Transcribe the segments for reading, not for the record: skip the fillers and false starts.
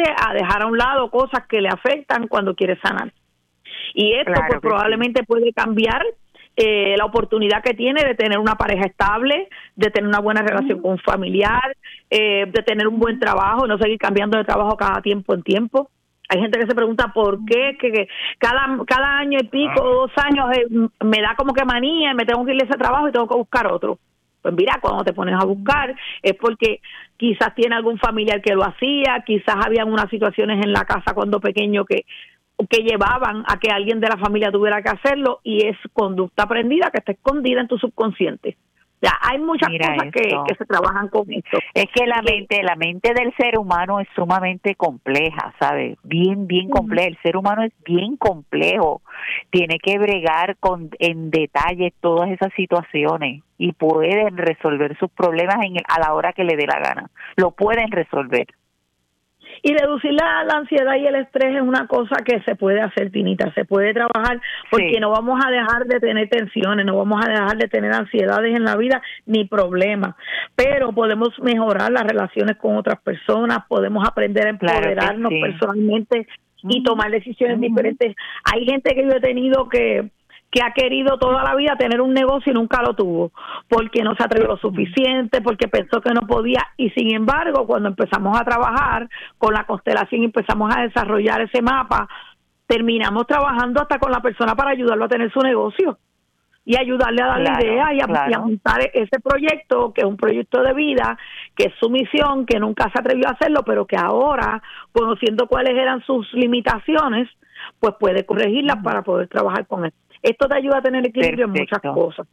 aprende a dejar a un lado cosas que le afectan cuando quiere sanar. Y esto Claro pues que probablemente puede cambiar la oportunidad que tiene de tener una pareja estable, de tener una buena relación con un familiar, de tener un buen trabajo, no seguir cambiando de trabajo cada tiempo en tiempo. Hay gente que se pregunta por qué, que cada año y pico, 2 años, me da como que manía, me tengo que ir a ese trabajo y tengo que buscar otro. Pues mira, cuando te pones a buscar es porque quizás tiene algún familiar que lo hacía, quizás habían unas situaciones en la casa cuando pequeño que llevaban a que alguien de la familia tuviera que hacerlo, y es conducta aprendida que está escondida en tu subconsciente. Ya hay muchas cosas que se trabajan con esto. Es que la mente del ser humano es sumamente compleja, ¿sabes? Bien compleja. El ser humano es bien complejo. Tiene que bregar en detalle todas esas situaciones y pueden resolver sus problemas a la hora que le dé la gana. Lo pueden resolver. Y reducir la ansiedad y el estrés es una cosa que se puede hacer, Tinita, se puede trabajar, porque no vamos a dejar de tener tensiones, no vamos a dejar de tener ansiedades en la vida ni problemas, pero podemos mejorar las relaciones con otras personas, podemos aprender a empoderarnos personalmente y tomar decisiones diferentes. Hay gente que yo he tenido que ha querido toda la vida tener un negocio y nunca lo tuvo, porque no se atrevió lo suficiente, porque pensó que no podía, y sin embargo, cuando empezamos a trabajar con la constelación y empezamos a desarrollar ese mapa, terminamos trabajando hasta con la persona para ayudarlo a tener su negocio y ayudarle a dar la idea y a montar ese proyecto, que es un proyecto de vida, que es su misión, que nunca se atrevió a hacerlo, pero que ahora, conociendo cuáles eran sus limitaciones, pues puede corregirlas para poder trabajar con él. Esto te ayuda a tener equilibrio en muchas cosas.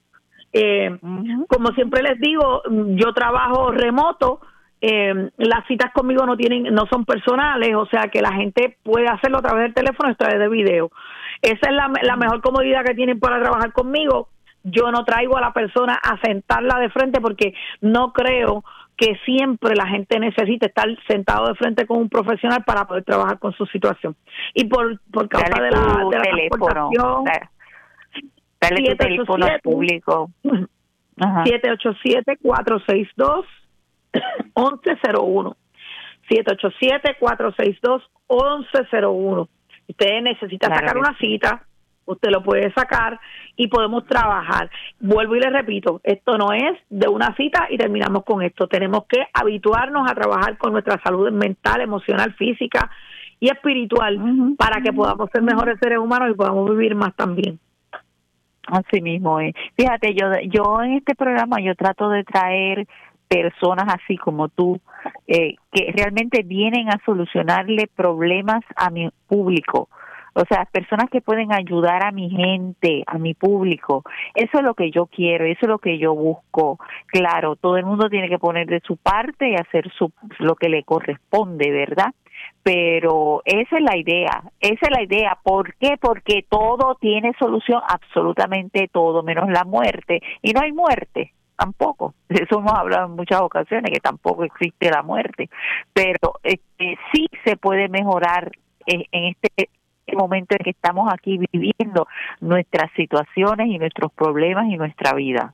Como siempre les digo, yo trabajo remoto, las citas conmigo no son personales, o sea que la gente puede hacerlo a través del teléfono, a través de video. Esa es la mejor comodidad que tienen para trabajar conmigo. Yo no traigo a la persona a sentarla de frente, porque no creo que siempre la gente necesite estar sentado de frente con un profesional para poder trabajar con su situación. Y por causa de la transportación, dale tu teléfono al público. 787-462-1101. 787-462-1101. Usted necesita sacar una cita, usted lo puede sacar y podemos trabajar. Vuelvo y le repito, esto no es de una cita y terminamos con esto. Tenemos que habituarnos a trabajar con nuestra salud mental, emocional, física y espiritual para que podamos ser mejores seres humanos y podamos vivir más también. Así mismo es. Fíjate, yo en este programa yo trato de traer personas así como tú, que realmente vienen a solucionarle problemas a mi público. O sea, personas que pueden ayudar a mi gente, a mi público. Eso es lo que yo quiero, eso es lo que yo busco. Claro, todo el mundo tiene que poner de su parte y hacer lo que le corresponde, ¿verdad? Pero esa es la idea. ¿Por qué? Porque todo tiene solución, absolutamente todo, menos la muerte. Y no hay muerte, tampoco. De eso hemos hablado en muchas ocasiones, que tampoco existe la muerte. Pero sí se puede mejorar en este momento en que estamos aquí viviendo nuestras situaciones y nuestros problemas y nuestra vida.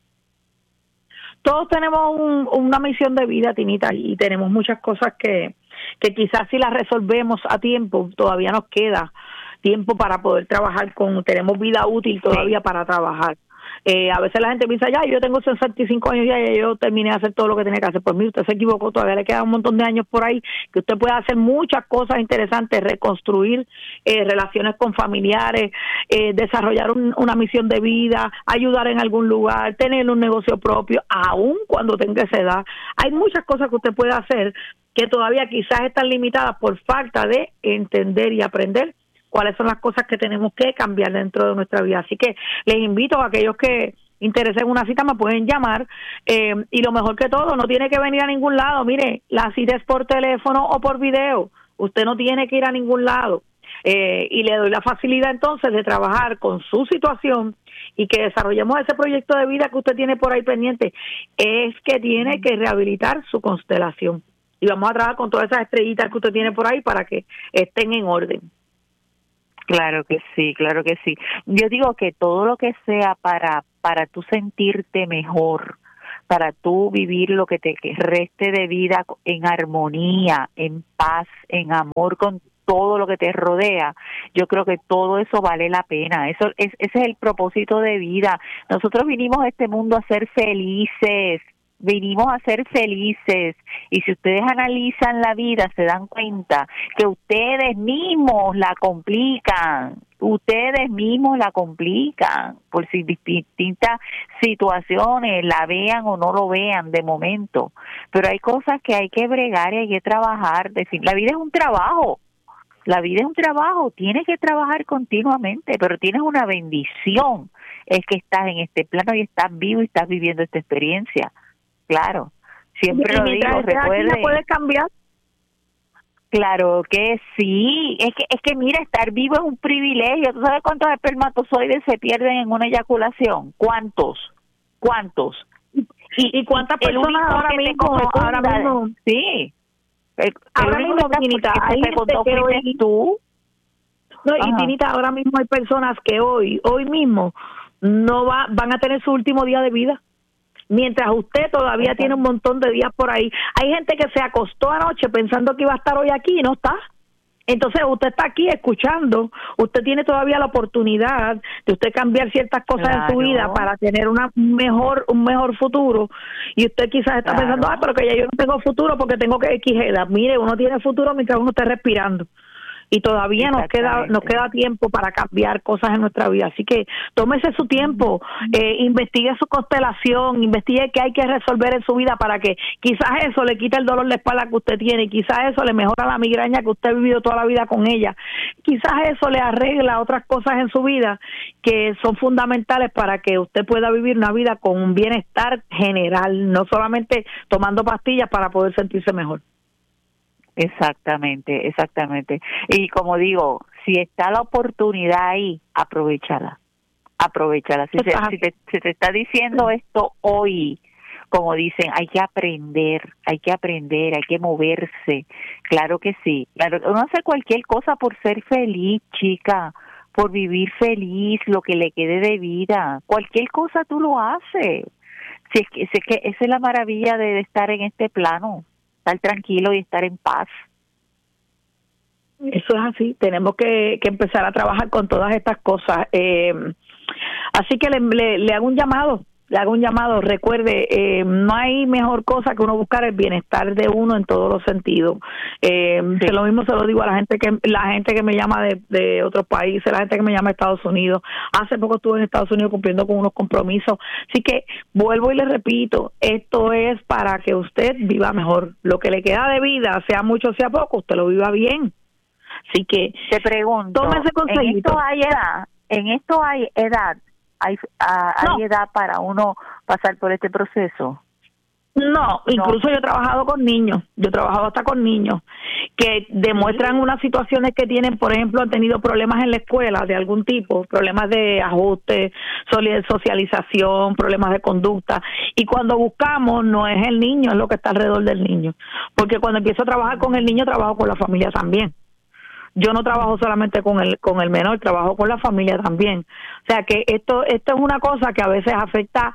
Todos tenemos una misión de vida, Tinita, y tenemos muchas cosas que quizás si las resolvemos a tiempo, todavía nos queda tiempo para poder trabajar tenemos vida útil todavía para trabajar. A veces la gente piensa, yo tengo 65 años ya yo terminé de hacer todo lo que tenía que hacer. Pues mire, usted se equivocó, todavía le quedan un montón de años por ahí, que usted puede hacer muchas cosas interesantes, reconstruir relaciones con familiares, desarrollar una misión de vida, ayudar en algún lugar, tener un negocio propio, aún cuando tenga esa edad. Hay muchas cosas que usted puede hacer que todavía quizás están limitadas por falta de entender y aprender cuáles son las cosas que tenemos que cambiar dentro de nuestra vida. Así que les invito a aquellos que interesen una cita, me pueden llamar, y lo mejor que todo, no tiene que venir a ningún lado. Mire, la cita es por teléfono o por video, usted no tiene que ir a ningún lado, y le doy la facilidad entonces de trabajar con su situación y que desarrollemos ese proyecto de vida que usted tiene por ahí pendiente. Es que tiene que rehabilitar su constelación y vamos a trabajar con todas esas estrellitas que usted tiene por ahí para que estén en orden. Claro que sí. Yo digo que todo lo que sea para tú sentirte mejor, para tú vivir lo que te reste de vida en armonía, en paz, en amor con todo lo que te rodea, yo creo que todo eso vale la pena. Ese es el propósito de vida. Nosotros vinimos a este mundo a ser felices. Venimos a ser felices, y si ustedes analizan la vida se dan cuenta que ustedes mismos la complican por si distintas situaciones, la vean o no lo vean de momento, pero hay cosas que hay que bregar y hay que trabajar. La vida es un trabajo. Tienes que trabajar continuamente, pero tienes una bendición, es que estás en este plano y estás vivo y estás viviendo esta experiencia. Claro, siempre lo digo, recuerde. ¿Puedes cambiar? Claro que sí, es que mira, estar vivo es un privilegio. ¿Tú sabes cuántos espermatozoides se pierden en una eyaculación? ¿Cuántos? ¿Y cuántas personas ahora mismo? Sí. Ahora mismo, Tinita, hay gente que hoy, tú. No, y Tinita, ahora mismo hay personas que hoy mismo van a tener su último día de vida. Mientras usted todavía tiene un montón de días por ahí. Hay gente que se acostó anoche pensando que iba a estar hoy aquí y no está. Entonces usted está aquí escuchando, usted tiene todavía la oportunidad de usted cambiar ciertas cosas en su vida para tener un mejor futuro, y usted quizás está pensando, pero que ya yo no tengo futuro porque tengo que X edad. Mire, uno tiene futuro mientras uno esté respirando. Y todavía nos queda tiempo para cambiar cosas en nuestra vida. Así que tómese su tiempo, investigue su constelación, investigue qué hay que resolver en su vida para que quizás eso le quite el dolor de espalda que usted tiene, quizás eso le mejora la migraña que usted ha vivido toda la vida con ella, quizás eso le arregla otras cosas en su vida que son fundamentales para que usted pueda vivir una vida con un bienestar general, no solamente tomando pastillas para poder sentirse mejor. Exactamente. Y como digo, si está la oportunidad ahí, aprovechala. Si te está diciendo esto hoy, como dicen, hay que aprender, hay que moverse. Claro que sí. Claro, uno hace cualquier cosa por ser feliz, chica, por vivir feliz, lo que le quede de vida. Cualquier cosa tú lo haces. Si es que esa es la maravilla de estar en este plano. Estar tranquilo y estar en paz. Eso es así, tenemos que empezar a trabajar con todas estas cosas. Así que le hago un llamado, recuerde, no hay mejor cosa que uno buscar el bienestar de uno en todos los sentidos. Lo mismo se lo digo a la gente que me llama de otros países, la gente que me llama de Estados Unidos. Hace poco estuve en Estados Unidos cumpliendo con unos compromisos. Así que vuelvo y le repito, esto es para que usted viva mejor. Lo que le queda de vida, sea mucho o sea poco, usted lo viva bien. Así que te pregunto, tome ese consejito. ¿En esto hay edad? ¿Hay edad para uno pasar por este proceso? No, incluso yo he trabajado hasta con niños que demuestran unas situaciones que tienen, por ejemplo, han tenido problemas en la escuela de algún tipo, problemas de ajuste, socialización, problemas de conducta, y cuando buscamos no es el niño, es lo que está alrededor del niño, porque cuando empiezo a trabajar con el niño trabajo con la familia también. Yo no trabajo solamente con el menor, trabajo con la familia también. O sea que esto es una cosa que a veces afecta,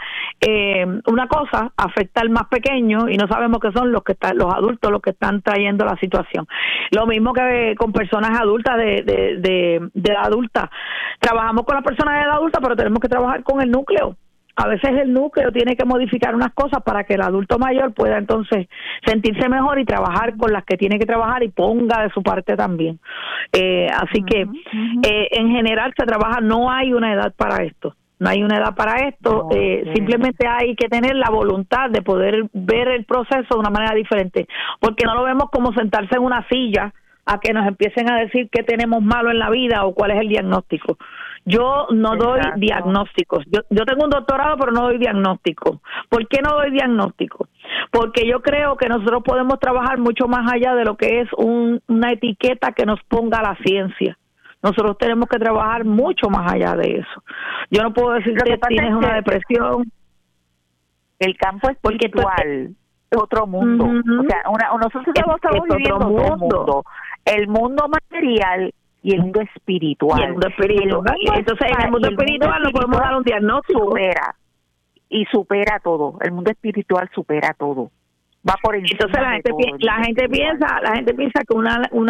afecta al más pequeño y no sabemos qué son los adultos los que están trayendo la situación. Lo mismo que con personas adultas de la adulta. Trabajamos con las personas de la adulta, pero tenemos que trabajar con el núcleo. A veces el núcleo tiene que modificar unas cosas para que el adulto mayor pueda entonces sentirse mejor y trabajar con las que tiene que trabajar y ponga de su parte también. Así que en general se trabaja, no hay una edad para esto. Simplemente hay que tener la voluntad de poder ver el proceso de una manera diferente, porque no lo vemos como sentarse en una silla a que nos empiecen a decir qué tenemos malo en la vida o cuál es el diagnóstico. Yo no doy diagnósticos. Yo tengo un doctorado, pero no doy diagnóstico. ¿Por qué no doy diagnóstico? Porque yo creo que nosotros podemos trabajar mucho más allá de lo que es una etiqueta que nos ponga la ciencia. Nosotros tenemos que trabajar mucho más allá de eso. Yo no puedo decir que tienes una depresión. El campo espiritual es otro mundo. O sea, nosotros estamos viviendo otro mundo. El mundo material y el mundo espiritual. Entonces, en el mundo espiritual no podemos dar un diagnóstico. y supera todo. El mundo espiritual supera todo. Va por encima. Entonces la gente piensa que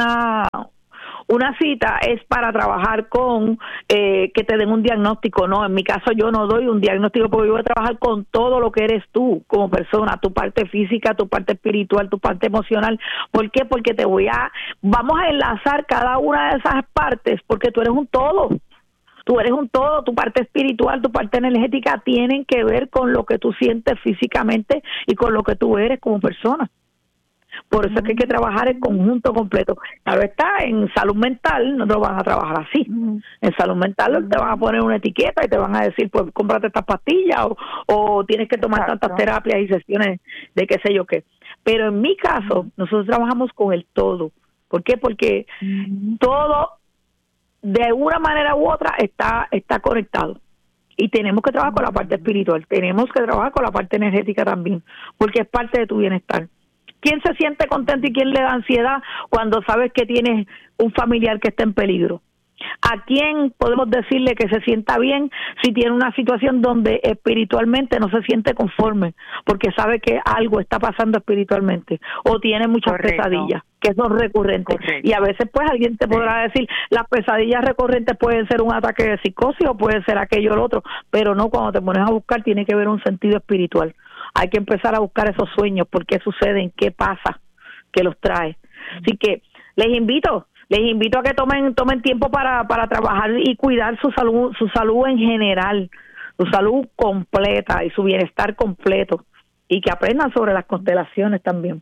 una cita es para trabajar con que te den un diagnóstico. No, en mi caso yo no doy un diagnóstico porque yo voy a trabajar con todo lo que eres tú como persona, tu parte física, tu parte espiritual, tu parte emocional. ¿Por qué? Porque vamos a enlazar cada una de esas partes porque tú eres un todo. Tú eres un todo, tu parte espiritual, tu parte energética tienen que ver con lo que tú sientes físicamente y con lo que tú eres como persona. Por eso es que hay que trabajar en conjunto completo. Claro está, en salud mental no te lo van a trabajar así. En salud mental te van a poner una etiqueta y te van a decir, pues cómprate estas pastillas o tienes que tomar tantas terapias y sesiones de qué sé yo qué. Pero en mi caso, nosotros trabajamos con el todo. ¿Por qué? Porque todo de una manera u otra está conectado y tenemos que trabajar con la parte espiritual, tenemos que trabajar con la parte energética también, porque es parte de tu bienestar. ¿Quién se siente contento y quién le da ansiedad cuando sabes que tienes un familiar que está en peligro? ¿A quién podemos decirle que se sienta bien si tiene una situación donde espiritualmente no se siente conforme porque sabe que algo está pasando espiritualmente o tiene muchas pesadillas que son recurrentes? Y a veces pues alguien te podrá decir las pesadillas recurrentes pueden ser un ataque de psicosis o puede ser aquello o lo otro, pero no, cuando te pones a buscar tiene que ver un sentido espiritual. Hay que empezar a buscar esos sueños, por qué suceden, qué pasa, qué los trae. Así que les invito a que tomen tiempo para trabajar y cuidar su salud en general, su salud completa y su bienestar completo, y que aprendan sobre las constelaciones también.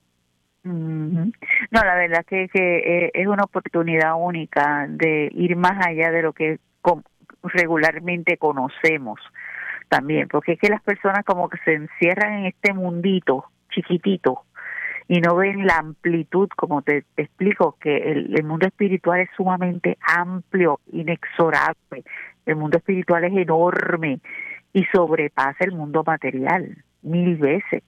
No, la verdad que es una oportunidad única de ir más allá de lo que regularmente conocemos también, porque es que las personas como que se encierran en este mundito chiquitito y no ven la amplitud, como te explico, que el mundo espiritual es sumamente amplio, inexorable. El mundo espiritual es enorme y sobrepasa el mundo material 1000 veces.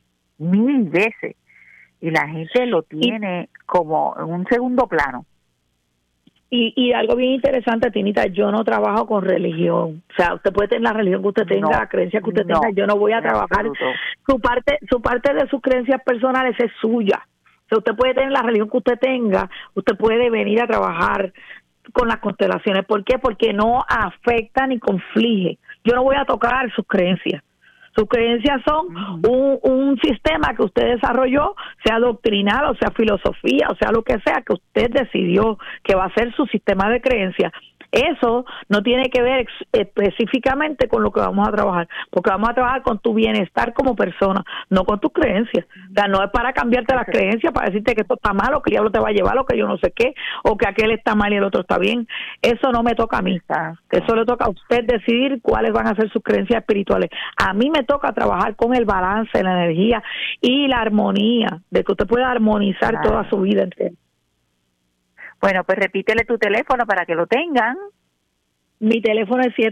Y la gente lo tiene como en un segundo plano. Y algo bien interesante, Tinita, yo no trabajo con religión. O sea, usted puede tener la religión que usted tenga, la creencia que usted tenga, yo no voy a trabajar. Su parte de sus creencias personales es suya. O sea, usted puede tener la religión que usted tenga, usted puede venir a trabajar con las constelaciones. ¿Por qué? Porque no afecta ni conflige. Yo no voy a tocar sus creencias. Sus creencias son un sistema que usted desarrolló, sea doctrinal o sea filosofía, o sea lo que sea que usted decidió que va a ser su sistema de creencias. Eso no tiene que ver específicamente con lo que vamos a trabajar, porque vamos a trabajar con tu bienestar como persona, no con tus creencias. O sea, no es para cambiarte las creencias, para decirte que esto está mal, o que el diablo te va a llevar, o que yo no sé qué, o que aquel está mal y el otro está bien. Eso no me toca a mí. Eso le toca a usted decidir cuáles van a ser sus creencias espirituales. A mí me toca trabajar con el balance, la energía y la armonía, de que usted pueda armonizar toda su vida entera. Bueno, pues repítele tu teléfono para que lo tengan. Mi teléfono es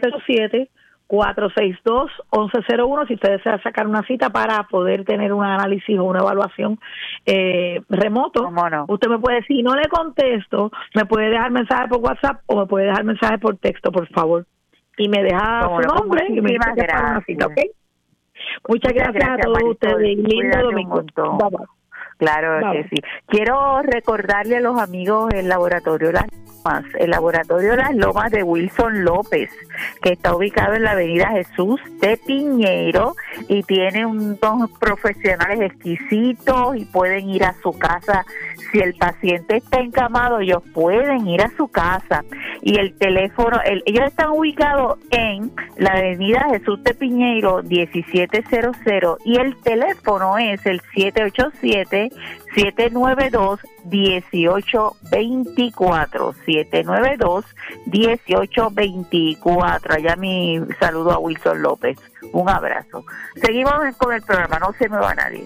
787-462-1101. Si usted desea sacar una cita para poder tener un análisis o una evaluación remoto, usted me puede, si no le contesto, me puede dejar mensaje por WhatsApp o me puede dejar mensaje por texto, por favor. Y me deja su nombre y me dice para una cita, ¿ok? Muchas gracias a todos ustedes. Lindo domingo. Bye-bye. Claro que sí. Quiero recordarle a los amigos el Laboratorio Las Lomas, de Wilson López, que está ubicado en la Avenida Jesús de Piñeiro y tiene unos profesionales exquisitos y pueden ir a su casa. Si el paciente está encamado, ellos pueden ir a su casa. Y el teléfono, ellos están ubicados en la Avenida Jesús de Piñeiro 1700 y el teléfono es el 787-792-1824. 792-1824. Allá mi saludo a Wilson López. Un abrazo. Seguimos con el programa, no se me va nadie.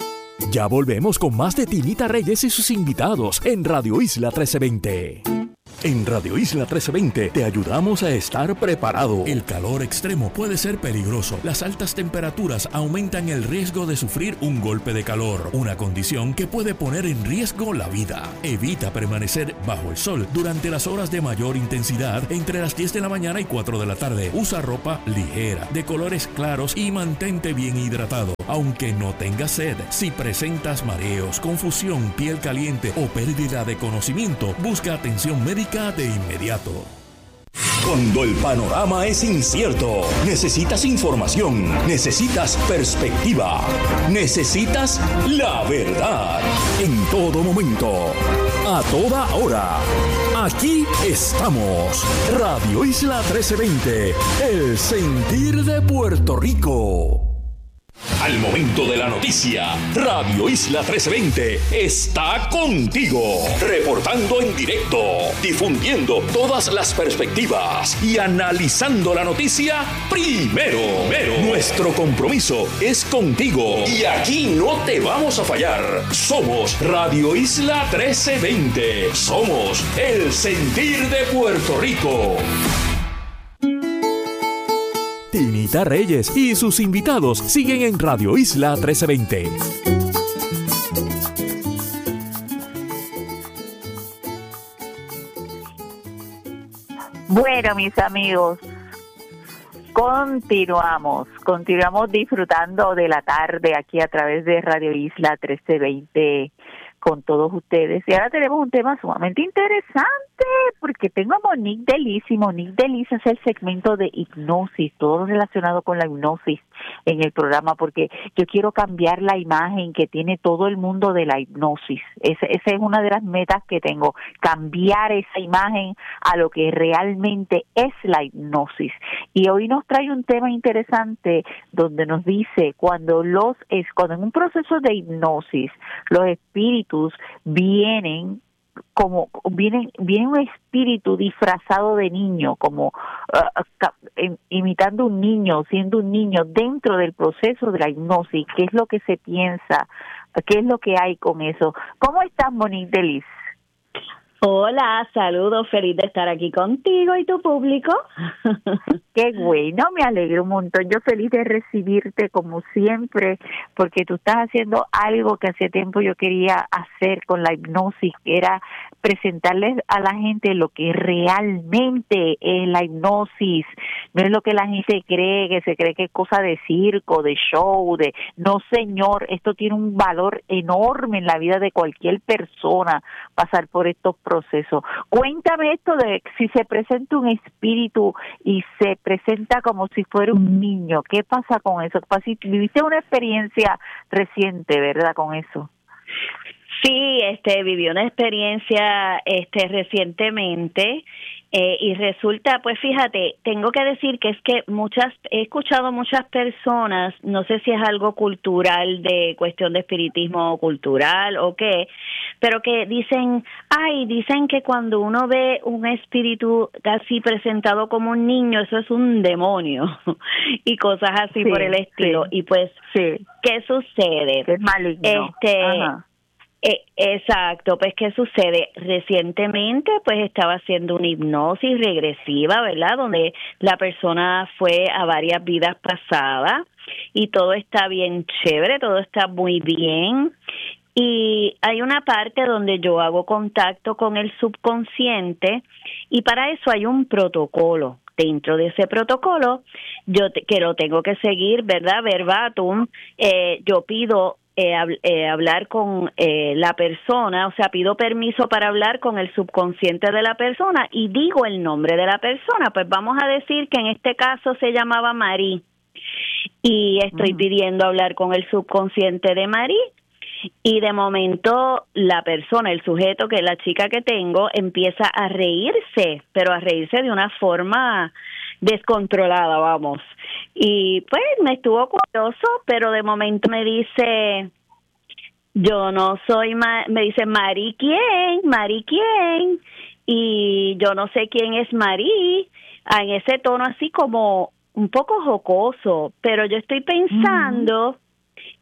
Ya volvemos con más de Tinita Reyes y sus invitados en Radio Isla 1320. En Radio Isla 1320 te ayudamos a estar preparado. El calor extremo puede ser peligroso. Las altas temperaturas aumentan el riesgo de sufrir un golpe de calor, una condición que puede poner en riesgo la vida. Evita permanecer bajo el sol durante las horas de mayor intensidad entre las 10 de la mañana y 4 de la tarde. Usa ropa ligera, de colores claros y mantente bien hidratado, aunque no tengas sed. Si presentas mareos, confusión, piel caliente o pérdida de conocimiento, busca atención médica de inmediato. Cuando el panorama es incierto, necesitas información, necesitas perspectiva, necesitas la verdad. En todo momento, a toda hora, aquí estamos. Radio Isla 1320, el sentir de Puerto Rico. Al momento de la noticia, Radio Isla 1320 está contigo, reportando en directo, difundiendo todas las perspectivas y analizando la noticia primero. Nuestro compromiso es contigo y aquí no te vamos a fallar. Somos Radio Isla 1320. Somos el sentir de Puerto Rico. Tinita Reyes y sus invitados siguen en Radio Isla 1320. Bueno, mis amigos, continuamos disfrutando de la tarde aquí a través de Radio Isla 1320 con todos ustedes. Y ahora tenemos un tema sumamente interesante porque tengo a Monique Delis, y Monique Delis es el segmento de hipnosis, todo relacionado con la hipnosis en el programa, porque yo quiero cambiar la imagen que tiene todo el mundo de la hipnosis. Esa es una de las metas que tengo, cambiar esa imagen a lo que realmente es la hipnosis. Y hoy nos trae un tema interesante donde nos dice cuando en un proceso de hipnosis los espíritus viene un espíritu disfrazado de niño, como imitando un niño, siendo un niño dentro del proceso de la hipnosis. ¿Qué es lo que se piensa? ¿Qué es lo que hay con eso? ¿Cómo estás, Monique Delis? Hola, saludos, feliz de estar aquí contigo y tu público. Qué bueno, me alegro un montón. Yo feliz de recibirte como siempre, porque tú estás haciendo algo que hace tiempo yo quería hacer con la hipnosis, que era presentarles a la gente lo que realmente es la hipnosis. No es lo que la gente cree, que se cree que es cosa de circo, de show, no, señor, esto tiene un valor enorme en la vida de cualquier persona, pasar por estos procesos. Cuéntame esto de si se presenta un espíritu y se presenta como si fuera un niño. ¿Qué pasa con eso? Viviste una experiencia reciente, ¿verdad, con eso? Sí, viví una experiencia recientemente y resulta, pues fíjate, tengo que decir que es que he escuchado muchas personas, no sé si es algo cultural, de cuestión de espiritismo cultural o qué, pero que dicen que cuando uno ve un espíritu casi presentado como un niño, eso es un demonio y cosas así por el estilo. Sí. Y pues, sí. ¿Qué sucede? Es maligno. Exacto, pues ¿qué sucede? Recientemente pues estaba haciendo una hipnosis regresiva, ¿verdad? Donde la persona fue a varias vidas pasadas y todo está bien chévere, todo está muy bien. Y hay una parte donde yo hago contacto con el subconsciente y para eso hay un protocolo. Dentro de ese protocolo, que lo tengo que seguir, ¿verdad? Verbatim, yo pido hablar con la persona, o sea, pido permiso para hablar con el subconsciente de la persona y digo el nombre de la persona. Pues vamos a decir que en este caso se llamaba Marí y estoy pidiendo hablar con el subconsciente de Marí. Y de momento la persona, el sujeto, que es la chica que tengo, empieza a reírse, pero a reírse de una forma descontrolada, vamos. Y pues me estuvo curioso, pero de momento me dice, yo no soy, me dice, ¿Marí quién? Y yo no sé quién es Marí, en ese tono así como un poco jocoso, pero yo estoy pensando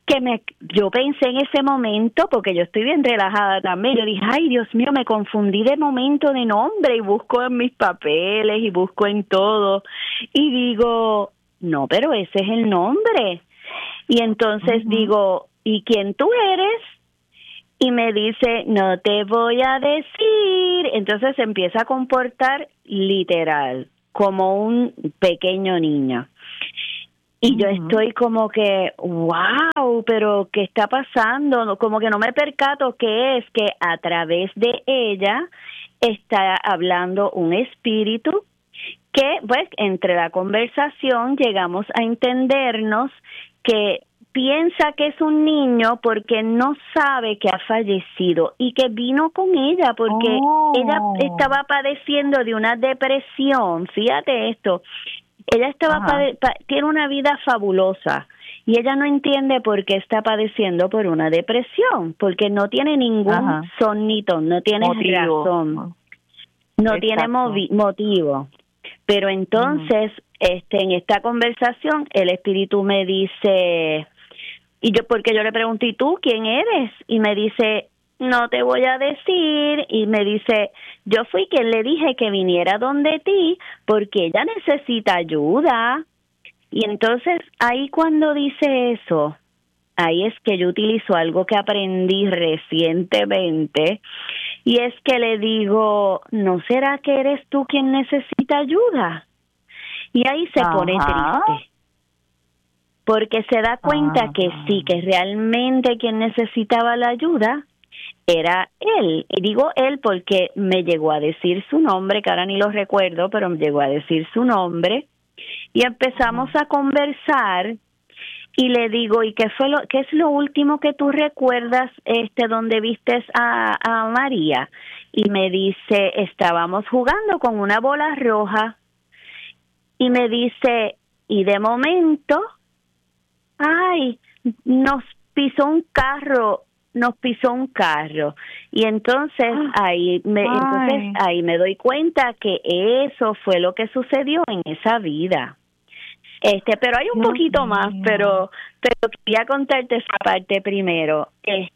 yo pensé en ese momento, porque yo estoy bien relajada también, yo dije, ay, Dios mío, me confundí de momento de nombre y busco en mis papeles y busco en todo y digo, no, pero ese es el nombre. Y entonces digo, ¿y quién tú eres? Y me dice, no te voy a decir. Entonces se empieza a comportar literal, como un pequeño niño. Y yo estoy como que, wow, pero ¿qué está pasando? Como que no me percato que es que a través de ella está hablando un espíritu que, pues, entre la conversación llegamos a entendernos que piensa que es un niño porque no sabe que ha fallecido y que vino con ella porque ella estaba padeciendo de una depresión. Fíjate esto. Ella tiene una vida fabulosa y ella no entiende por qué está padeciendo por una depresión, porque no tiene ningún sonito, no tiene razón, no tiene motivo. Pero entonces, en esta conversación, el espíritu me dice, porque yo le pregunté, ¿y tú quién eres? Y me dice, no te voy a decir. Y me dice, yo fui quien le dije que viniera donde ti porque ella necesita ayuda. Y entonces ahí cuando dice eso, ahí es que yo utilizo algo que aprendí recientemente y es que le digo, ¿no será que eres tú quien necesita ayuda? Y ahí se pone triste. Porque se da cuenta que sí, que realmente quien necesitaba la ayuda era él. Y digo él porque me llegó a decir su nombre, que ahora ni lo recuerdo, pero me llegó a decir su nombre. Y empezamos a conversar y le digo, ¿y qué es lo último que tú recuerdas donde vistes a María? Y me dice, estábamos jugando con una bola roja. Y me dice, y de momento, ay, nos pisó un carro. Y entonces ahí me doy cuenta que eso fue lo que sucedió en esa vida. Pero hay un poquito más, pero quería contarte esa parte primero.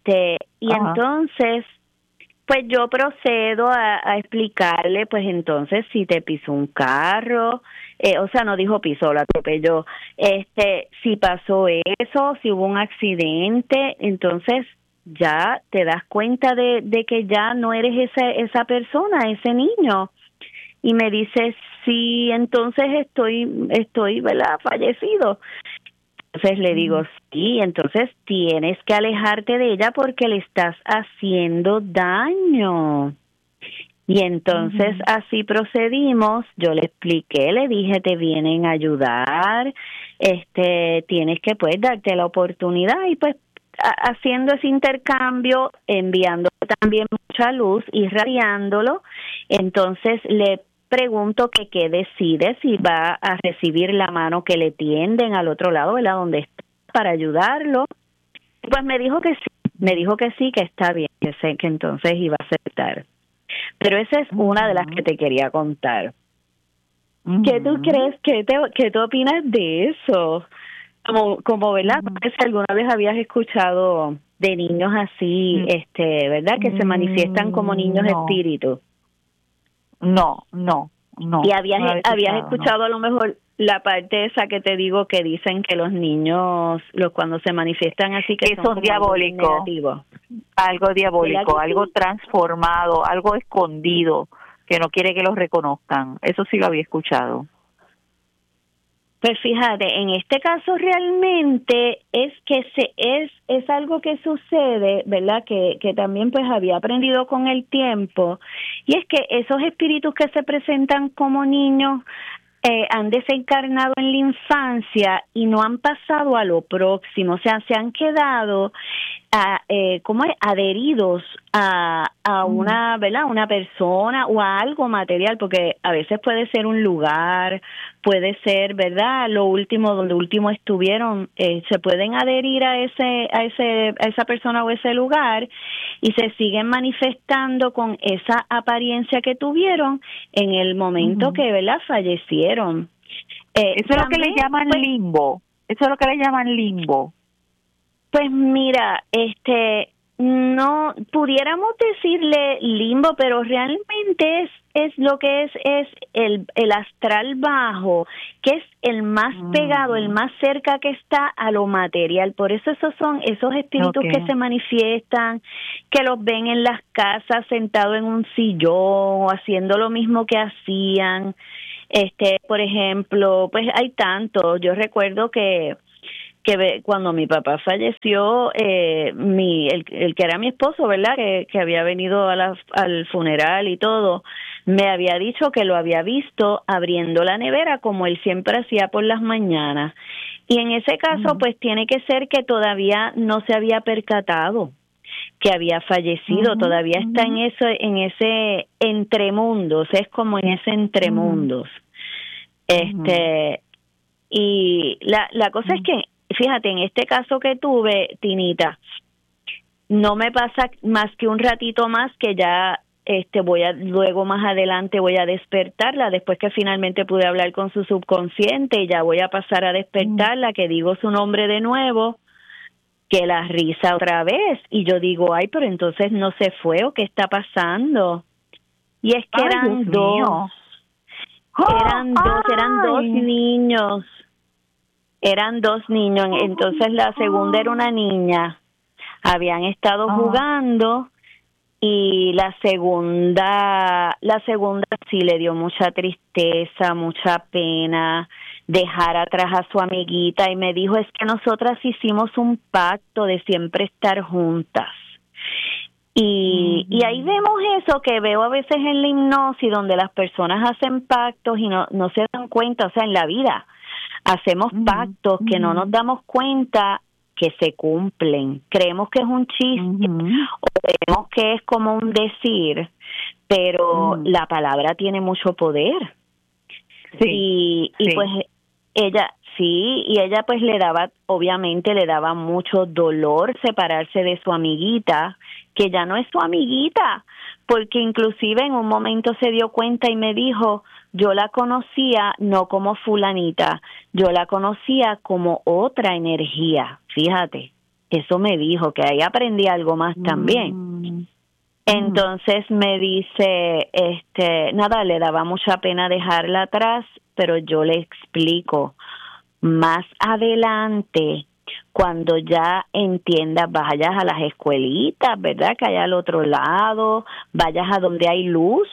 Entonces, pues yo procedo a explicarle, pues entonces si te pisó un carro, o sea, no dijo pisó, lo atropelló, si pasó eso, si hubo un accidente, entonces ya te das cuenta de que ya no eres esa persona, ese niño. Y me dice, sí, entonces estoy, ¿verdad?, fallecido. Entonces le digo, sí, entonces tienes que alejarte de ella porque le estás haciendo daño. Y entonces así procedimos, yo le expliqué, le dije, te vienen a ayudar, tienes que pues darte la oportunidad y pues haciendo ese intercambio, enviando también mucha luz, irradiándolo. Entonces le pregunto que qué decide, si va a recibir la mano que le tienden al otro lado, ¿verdad?, donde está, para ayudarlo. Pues me dijo que sí, que está bien, que sé que entonces iba a aceptar. Pero esa es una de las que te quería contar. ¿Qué tú crees? ¿Qué tú opinas de eso? Como ¿verdad? No sé si alguna vez habías escuchado de niños así, ¿verdad?, que se manifiestan como niños espíritus. No. ¿Y habías escuchado a lo mejor la parte esa que te digo que dicen que los niños, cuando se manifiestan así, que son diabólicos? Algo diabólico, algo transformado, algo escondido, que no quiere que los reconozcan. Eso sí lo había escuchado. Pues fíjate, en este caso realmente es que es algo que sucede, ¿verdad?, que también pues había aprendido con el tiempo, y es que esos espíritus que se presentan como niños han desencarnado en la infancia y no han pasado a lo próximo, o sea, se han quedado adheridos a una, ¿verdad?, una persona o a algo material, porque a veces puede ser un lugar, puede ser, ¿verdad?, lo último, donde último estuvieron, se pueden adherir a esa persona o ese lugar y se siguen manifestando con esa apariencia que tuvieron en el momento que, ¿verdad?, fallecieron. Eso es lo que le llaman limbo. Eso es lo que le llaman limbo. Pues mira, no pudiéramos decirle limbo, pero realmente es lo que es el astral bajo, que es el más pegado, el más cerca que está a lo material. Por eso esos son esos espíritus que se manifiestan, que los ven en las casas sentados en un sillón, haciendo lo mismo que hacían. Por ejemplo, pues hay tantos. Yo recuerdo que cuando mi papá falleció, el que era mi esposo, ¿verdad? Que había venido al funeral y todo, me había dicho que lo había visto abriendo la nevera como él siempre hacía por las mañanas. Y en ese caso, pues tiene que ser que todavía no se había percatado que había fallecido, todavía está en ese entremundos, es como en ese entremundos. Y la cosa es que, fíjate, en este caso que tuve, Tinita, no me pasa más que un ratito más que ya luego más adelante voy a despertarla, después que finalmente pude hablar con su subconsciente, y ya voy a pasar a despertarla, que digo su nombre de nuevo, que la risa otra vez, y yo digo, ay, pero entonces no se fue, ¿o qué está pasando? Y es que eran dos. Eran dos niños. Eran dos niños. Entonces la segunda era una niña. Habían estado jugando, y la segunda sí le dio mucha tristeza, mucha pena dejar atrás a su amiguita, y me dijo, es que nosotras hicimos un pacto de siempre estar juntas. Y ahí vemos eso que veo a veces en la hipnosis, donde las personas hacen pactos y no se dan cuenta. O sea, en la vida hacemos pactos que no nos damos cuenta que se cumplen. Creemos que es un chiste o creemos que es como un decir, pero la palabra tiene mucho poder. Y pues ella pues obviamente le daba mucho dolor separarse de su amiguita, que ya no es su amiguita, porque inclusive en un momento se dio cuenta y me dijo, yo la conocía no como fulanita, yo la conocía como otra energía. Fíjate, eso me dijo, que ahí aprendí algo más también. Entonces me dice, nada, le daba mucha pena dejarla atrás, pero yo le explico, más adelante, cuando ya entiendas, vayas a las escuelitas, ¿verdad? Que hay al otro lado, vayas a donde hay luz,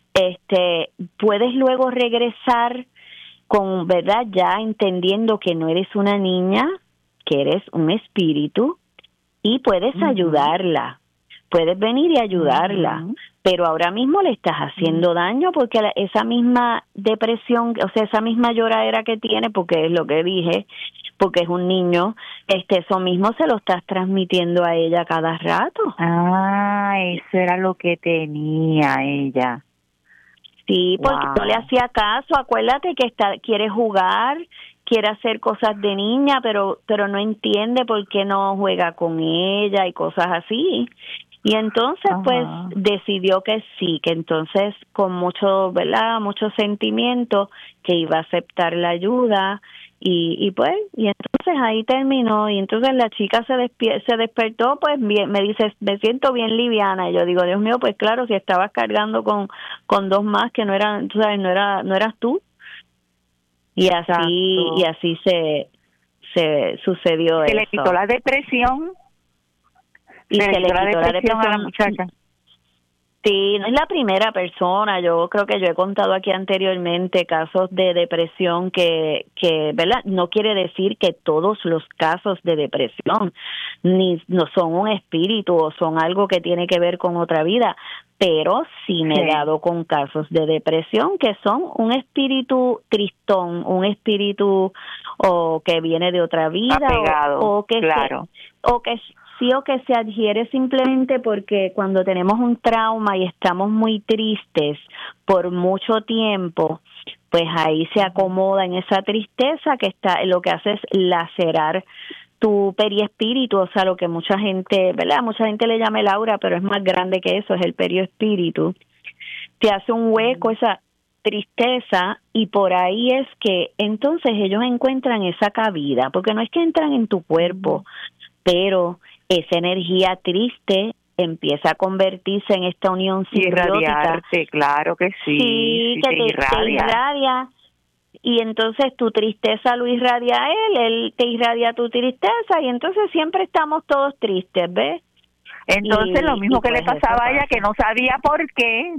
puedes luego regresar con, ¿verdad? Ya entendiendo que no eres una niña, que eres un espíritu, y puedes ayudarla. Puedes venir y ayudarla, pero ahora mismo le estás haciendo daño, porque esa misma depresión, o sea, esa misma lloradera que tiene, porque es lo que dije, porque es un niño, eso mismo se lo estás transmitiendo a ella cada rato. Ah, eso era lo que tenía ella. Sí, porque no le hacía caso. Acuérdate que quiere jugar, quiere hacer cosas de niña, pero no entiende por qué no juega con ella y cosas así. Y entonces pues decidió que sí, que entonces con mucho, ¿verdad?, mucho sentimiento, que iba a aceptar la ayuda, y entonces ahí terminó. Y entonces la chica se despertó, pues bien, me dice, me siento bien liviana. Y yo digo, Dios mío, pues claro, si estabas cargando con dos más que no eran, tú sabes, no eras tú. Y así se sucedió eso. Se le quitó la depresión. Y se le quitó la depresión a la muchacha. Sí, no es la primera persona. Yo creo que yo he contado aquí anteriormente casos de depresión que ¿verdad? No quiere decir que todos los casos de depresión no son un espíritu o son algo que tiene que ver con otra vida, pero sí me he dado con casos de depresión que son un espíritu tristón, un espíritu o que viene de otra vida, apegado, o que o que se adhiere simplemente porque cuando tenemos un trauma y estamos muy tristes por mucho tiempo, pues ahí se acomoda en esa tristeza que lo que hace es lacerar tu periespíritu, o sea, lo que mucha gente, ¿verdad? Mucha gente le llama el aura, pero es más grande que eso, es el periespíritu. Te hace un hueco esa tristeza, y por ahí es que entonces ellos encuentran esa cabida, porque no es que entran en tu cuerpo, pero esa energía triste empieza a convertirse en esta unión simbiótica. Irradiarte, claro que sí. Sí, que te irradia. Y entonces tu tristeza lo irradia a él te irradia tu tristeza, y entonces siempre estamos todos tristes, ¿ves? Entonces lo mismo que pues le pasaba a ella, que no sabía por qué,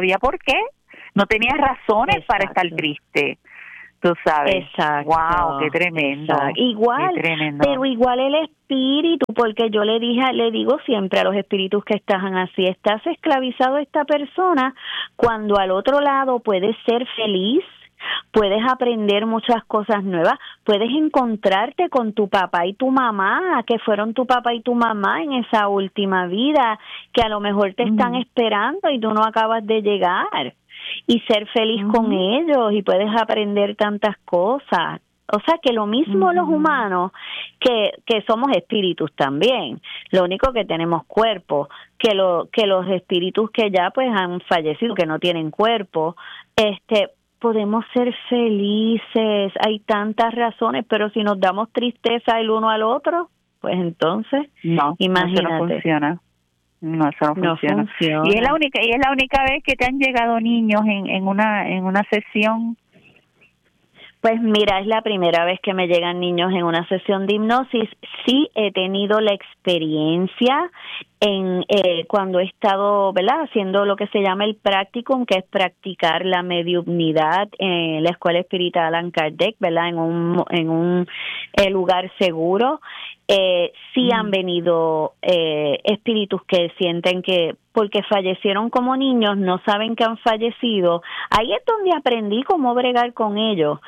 no tenía razones para estar triste. Tú sabes. Exacto. Wow, qué tremendo. Exacto. Igual, qué tremendo. pero igual el espíritu, porque yo le digo siempre a los espíritus que están así, estás esclavizado a esta persona cuando al otro lado puedes ser feliz, puedes aprender muchas cosas nuevas, puedes encontrarte con tu papá y tu mamá, que fueron tu papá y tu mamá en esa última vida, que a lo mejor te están esperando y tú no acabas de llegar, y ser feliz con ellos, y puedes aprender tantas cosas. O sea que lo mismo los humanos, que somos espíritus también, lo único que tenemos cuerpo, que los espíritus que ya pues han fallecido, que no tienen cuerpo, podemos ser felices. Hay tantas razones, pero si nos damos tristeza el uno al otro, pues entonces, imagínate. Eso no funciona. No, eso no funciona. Y es la única vez que te han llegado niños en una sesión. Pues mira, es la primera vez que me llegan niños en una sesión de hipnosis. Sí he tenido la experiencia en cuando he estado, ¿verdad?, haciendo lo que se llama el practicum, que es practicar la mediumnidad en la Escuela Espírita Allan Kardec, ¿verdad?, en un lugar seguro. Sí han venido espíritus que sienten que porque fallecieron como niños, no saben que han fallecido. Ahí es donde aprendí cómo bregar con ellos.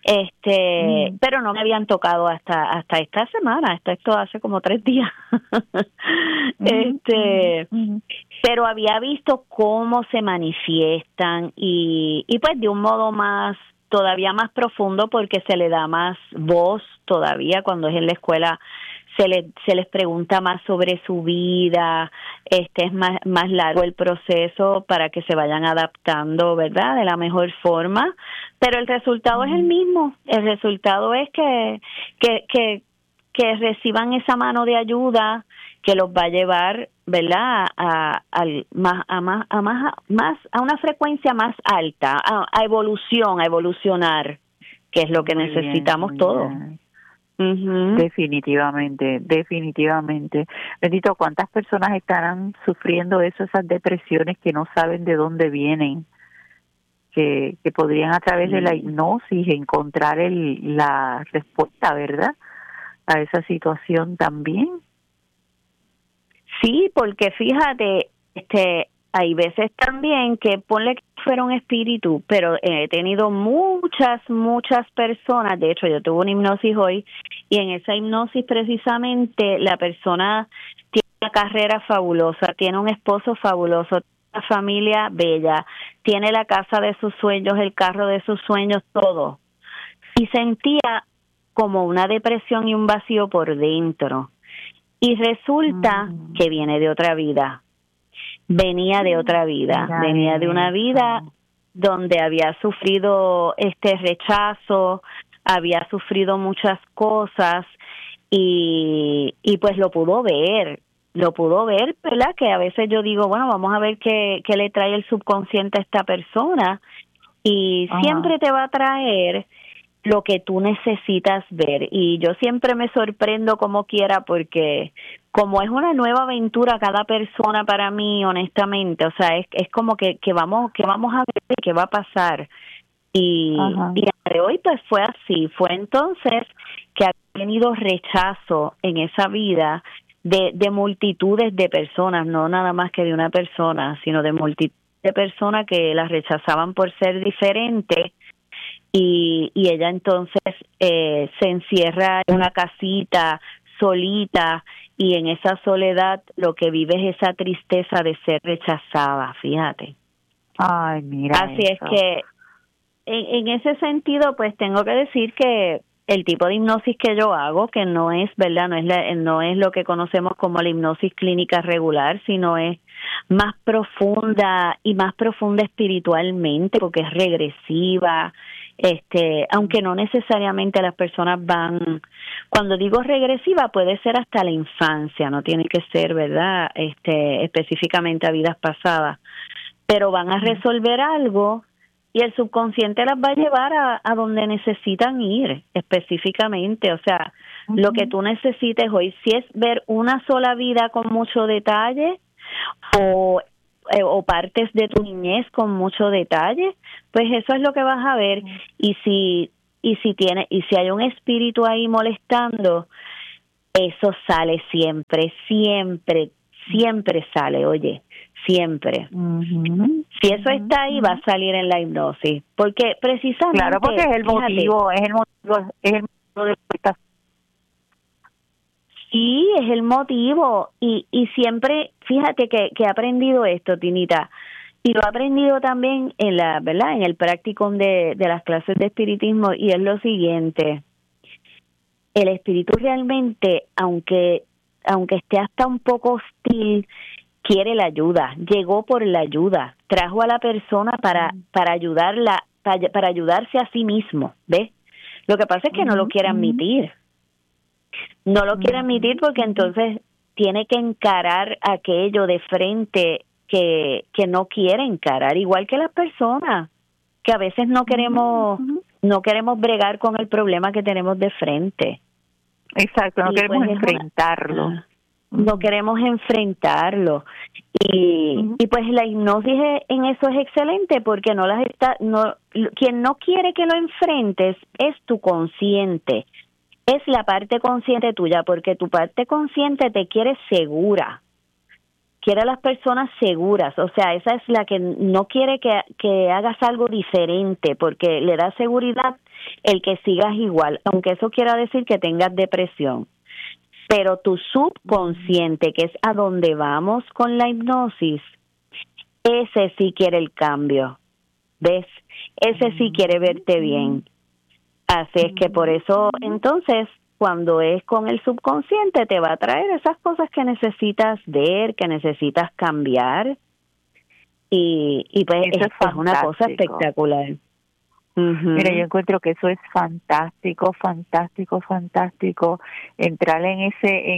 Pero no me habían tocado hasta esta semana, hasta esto hace como 3 días. Pero había visto cómo se manifiestan y pues de un modo todavía más profundo, porque se le da más voz todavía cuando es en la escuela. Se les pregunta más sobre su vida, es más largo el proceso para que se vayan adaptando, ¿verdad?, de la mejor forma, pero el resultado es el mismo. El resultado es que reciban esa mano de ayuda que los va a llevar, ¿verdad?, a una frecuencia más alta, a evolucionar, que es lo que necesitamos todos. Definitivamente. Bendito, ¿cuántas personas estarán sufriendo esas depresiones que no saben de dónde vienen? Que podrían a través de la hipnosis encontrar la respuesta, ¿verdad?, a esa situación también. Sí, porque fíjate, hay veces también que ponle que fuera un espíritu, pero he tenido muchas personas. De hecho, yo tuve una hipnosis hoy, y en esa hipnosis precisamente la persona tiene una carrera fabulosa, tiene un esposo fabuloso, una familia bella, tiene la casa de sus sueños, el carro de sus sueños, todo. Y sentía como una depresión y un vacío por dentro. Y resulta que viene de otra vida. Venía de otra vida, venía de una vida donde había sufrido rechazo, había sufrido muchas cosas, y pues lo pudo ver, ¿verdad? Que a veces yo digo, bueno, vamos a ver qué le trae el subconsciente a esta persona, y siempre te va a traer lo que tú necesitas ver. Y yo siempre me sorprendo como quiera, porque como es una nueva aventura cada persona para mí, honestamente, o sea, es como que vamos a ver qué va a pasar. Y de hoy pues fue así, fue entonces que ha tenido rechazo en esa vida de multitudes de personas, no nada más que de una persona, sino de multitud de personas que la rechazaban por ser diferente. Y ella entonces se encierra en una casita solita, y en esa soledad lo que vive es esa tristeza de ser rechazada, fíjate. Ay, mira. Así es que en ese sentido pues tengo que decir que el tipo de hipnosis que yo hago, que no es, ¿verdad?, no es lo que conocemos como la hipnosis clínica regular, sino es más profunda, y más profunda espiritualmente, porque es regresiva, Aunque no necesariamente las personas van, cuando digo regresiva, puede ser hasta la infancia, no tiene que ser, ¿verdad? Específicamente a vidas pasadas, pero van a resolver algo y el subconsciente las va a llevar a donde necesitan ir específicamente. O sea, lo que tú necesites hoy, si es ver una sola vida con mucho detalle o partes de tu niñez con mucho detalle, pues eso es lo que vas a ver. Y si hay un espíritu ahí molestando, eso sale siempre sale, oye, siempre. Si eso está ahí, va a salir en la hipnosis, porque precisamente, claro, porque es el motivo de esta. Sí, es el motivo, y siempre, fíjate que he aprendido esto, Tinita, y lo he aprendido también en ¿verdad? En el practicum de las clases de espiritismo, y es lo siguiente: el espíritu realmente, aunque esté hasta un poco hostil, quiere la ayuda, llegó por la ayuda, trajo a la persona para ayudarla, para ayudarse a sí mismo, ¿ves? Lo que pasa es que no lo quiere admitir. No lo quiere admitir porque entonces tiene que encarar aquello de frente que no quiere encarar, igual que las personas que a veces no queremos bregar con el problema que tenemos de frente. Exacto, no queremos enfrentarlo. No queremos enfrentarlo. Y pues la hipnosis en eso es excelente, porque quien no quiere que lo enfrentes es tu consciente. Es la parte consciente tuya, porque tu parte consciente te quiere segura, quiere a las personas seguras. O sea, esa es la que no quiere que hagas algo diferente, porque le da seguridad el que sigas igual, aunque eso quiera decir que tengas depresión. Pero tu subconsciente, que es a donde vamos con la hipnosis, ese sí quiere el cambio, ¿ves? Ese sí quiere verte bien. Así es que por eso, entonces, cuando es con el subconsciente, te va a traer esas cosas que necesitas ver, que necesitas cambiar, y pues es una cosa espectacular. Mira, yo encuentro que eso es fantástico, entrar en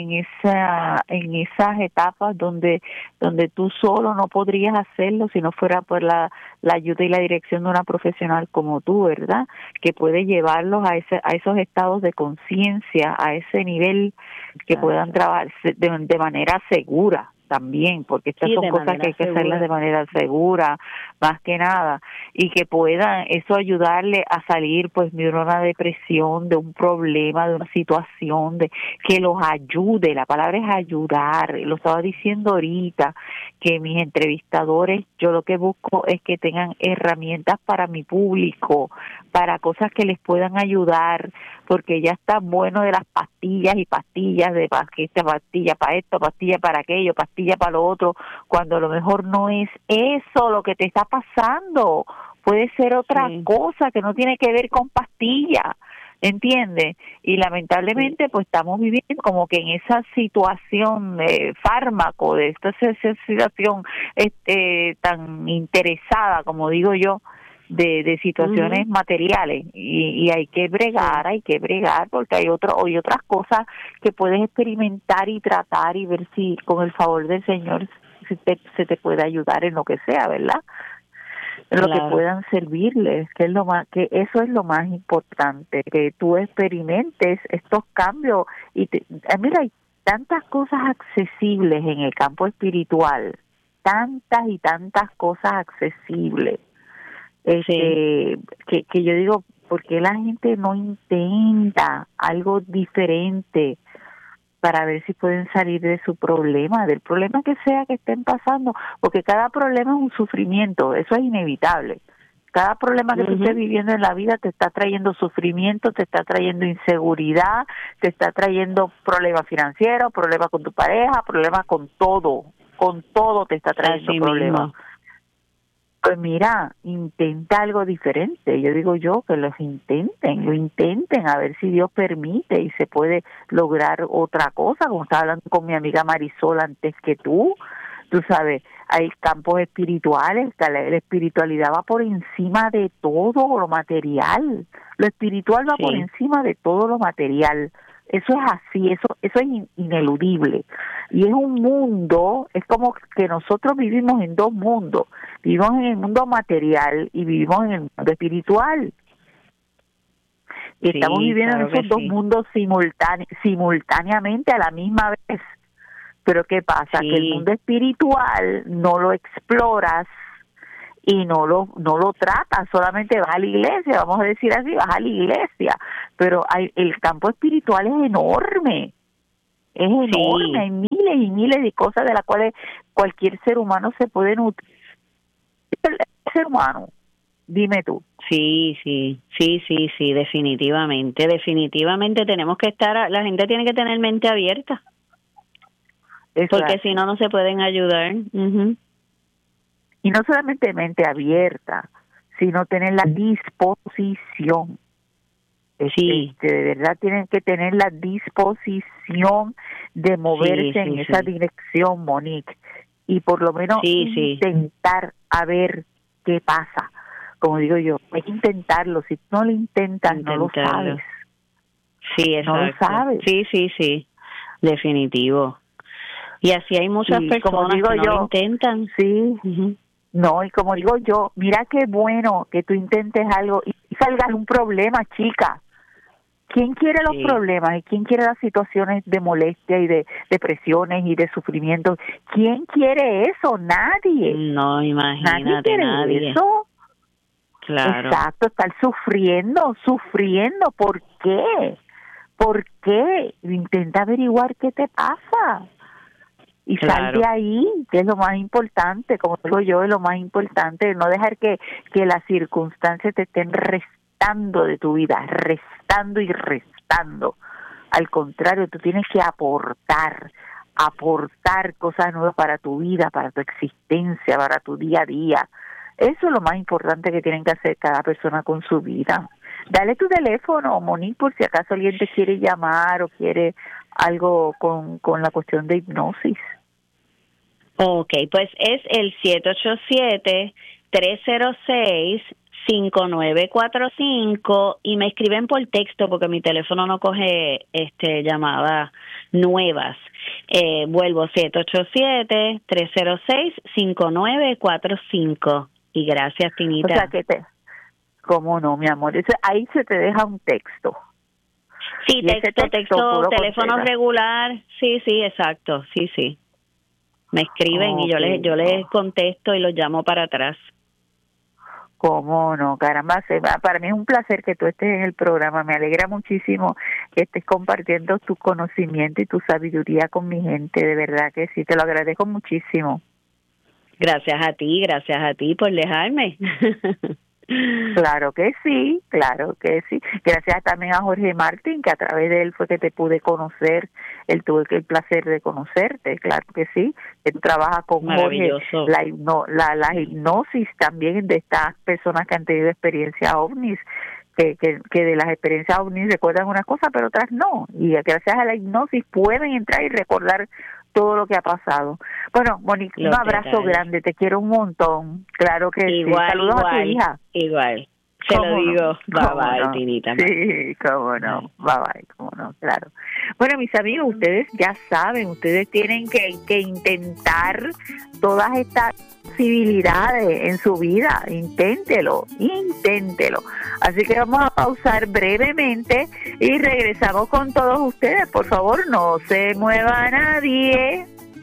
esas etapas donde tú solo no podrías hacerlo si no fuera por la ayuda y la dirección de una profesional como tú, ¿verdad? Que puede llevarlos a esos estados de conciencia, a ese nivel que puedan trabajar de manera segura también, porque estas son cosas que hay que hacerlas de manera segura, más que nada, y que puedan eso ayudarle a salir pues de una depresión, de un problema, de una situación, de que los ayude. La palabra es ayudar. Lo estaba diciendo ahorita, que mis entrevistadores, yo lo que busco es que tengan herramientas para mi público, para cosas que les puedan ayudar, porque ya está bueno de las pastillas y pastillas, de pastilla para esto, pastilla para aquello, pastilla para lo otro, cuando a lo mejor no es eso lo que te está pasando, puede ser otra cosa que no tiene que ver con pastillas, ¿entiendes? Y lamentablemente pues estamos viviendo como que en esa situación de fármaco, de esta situación tan interesada, como digo yo, de situaciones materiales, y hay que bregar porque hay otras cosas que puedes experimentar y tratar y ver si con el favor del Señor se te puede ayudar en lo que sea, ¿verdad? En lo que puedan servirles, que eso es lo más importante, que tú experimentes estos cambios. Y mira, hay tantas cosas accesibles en el campo espiritual, tantas y tantas cosas accesibles, que yo digo, ¿por qué la gente no intenta algo diferente para ver si pueden salir de su problema, del problema que sea que estén pasando? Porque cada problema es un sufrimiento, eso es inevitable. Cada problema que tú estés viviendo en la vida te está trayendo sufrimiento, te está trayendo inseguridad, te está trayendo problemas financieros, problemas con tu pareja, problemas con todo te está trayendo problemas. Pues mira, intenta algo diferente. Yo digo que lo intenten, a ver si Dios permite y se puede lograr otra cosa, como estaba hablando con mi amiga Marisol antes que tú, Tú sabes, hay campos espirituales, la espiritualidad va por encima de todo lo material. Lo espiritual va por encima de todo lo material. Eso es así, eso es ineludible. Y es un mundo, es como que nosotros vivimos en dos mundos. Vivimos en el mundo material y vivimos en el mundo espiritual. Y estamos viviendo en esos dos mundos simultáneamente a la misma vez. Pero ¿qué pasa? Que el mundo espiritual no lo exploras y no lo tratas, solamente vas a la iglesia, vamos a decir así, vas a la iglesia, pero el campo espiritual es enorme, hay miles y miles de cosas de las cuales cualquier ser humano se puede nutrir. El ser humano, dime tú. Sí, definitivamente tenemos que la gente tiene que tener mente abierta. Exacto. Porque si no, no se pueden ayudar. Uh-huh. Y no solamente mente abierta, sino tener la disposición. De verdad tienen que tener la disposición de moverse en esa dirección, Monique. Y por lo menos intentar a ver qué pasa. Como digo yo, hay que intentarlo. Si no lo intentas, no lo sabes. Sí, exacto. No lo sabes. Sí, definitivo. Y así hay muchas personas que no lo intentan. Sí. Uh-huh. No, y como digo yo, mira qué bueno que tú intentes algo y salgas un problema, chica. ¿Quién quiere los problemas y quién quiere las situaciones de molestia y de depresiones y de sufrimiento? ¿Quién quiere eso? Nadie. No, imagínate, nadie quiere eso. Claro. Exacto, estar sufriendo. ¿Por qué? Intenta averiguar qué te pasa. Y sal de ahí, que es lo más importante, como digo yo, es lo más importante, no dejar que las circunstancias te estén restando de tu vida, restando. Al contrario, tú tienes que aportar cosas nuevas para tu vida, para tu existencia, para tu día a día. Eso es lo más importante que tienen que hacer cada persona con su vida. Dale tu teléfono, Monique, por si acaso alguien te quiere llamar o quiere algo con la cuestión de hipnosis. Ok, pues es el 787-306-5945 y me escriben por texto porque mi teléfono no coge llamadas nuevas. Vuelvo 787-306-5945 y gracias, Tinita. O sea ¿cómo no, mi amor? Ahí se te deja un texto. Sí, texto, teléfono regular. Sí, exacto. Sí. Me escriben y yo les contesto y los llamo para atrás. ¿Cómo no? Caramba, para mí es un placer que tú estés en el programa. Me alegra muchísimo que estés compartiendo tu conocimiento y tu sabiduría con mi gente. De verdad que sí, te lo agradezco muchísimo. Gracias a ti por dejarme. Claro que sí. Gracias también a Jorge Martín, que a través de él fue que te pude conocer. Él tuvo el placer de conocerte, claro que sí. Él trabaja con Jorge la hipnosis también de estas personas que han tenido experiencias ovnis, que de las experiencias ovnis recuerdan una cosa, pero otras no. Y gracias a la hipnosis pueden entrar y recordar todo lo que ha pasado. Bueno, Monique, un abrazo grande, te quiero un montón. Claro que igual, sí. Saludos a tu hija. Igual. Se lo digo. Bye, Tinita. Sí, cómo no. Bye, cómo no, claro. Bueno, mis amigos, ustedes ya saben, ustedes tienen que intentar todas estas posibilidades en su vida. Inténtelo. Así que vamos a pausar brevemente y regresamos con todos ustedes. Por favor, no se mueva nadie.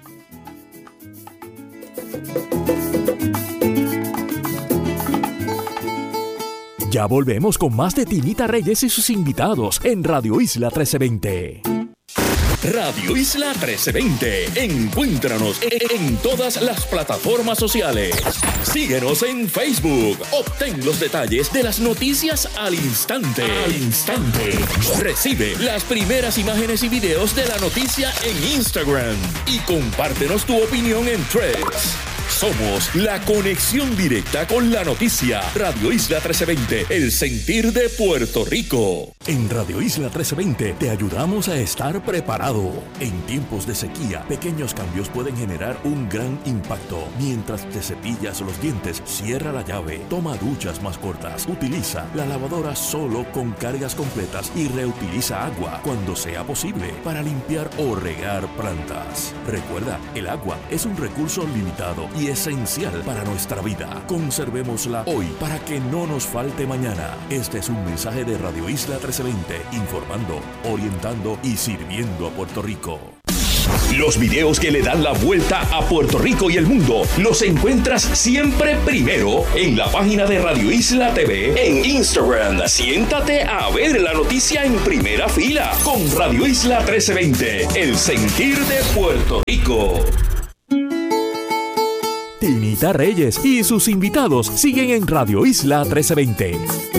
Ya volvemos con más de Tinita Reyes y sus invitados en Radio Isla 1320. Radio Isla 1320. Encuéntranos en todas las plataformas sociales. Síguenos en Facebook. Obtén los detalles de las noticias al instante. Recibe las primeras imágenes y videos de la noticia en Instagram. Y compártenos tu opinión en Threads. Somos la conexión directa con la noticia. Radio Isla 1320, el sentir de Puerto Rico. En Radio Isla 1320 te ayudamos a estar preparado. En tiempos de sequía, pequeños cambios pueden generar un gran impacto. Mientras te cepillas los dientes, cierra la llave, toma duchas más cortas, utiliza la lavadora solo con cargas completas y reutiliza agua cuando sea posible para limpiar o regar plantas. Recuerda, el agua es un recurso limitado y esencial para nuestra vida. Conservémosla hoy para que no nos falte mañana. Este es un mensaje de Radio Isla 1320, informando, orientando y sirviendo a Puerto Rico. Los videos que le dan la vuelta a Puerto Rico y el mundo los encuentras siempre primero en la página de Radio Isla TV en Instagram. Siéntate a ver la noticia en primera fila con Radio Isla 1320, el sentir de Puerto Rico. Tinita Reyes y sus invitados siguen en Radio Isla 1320.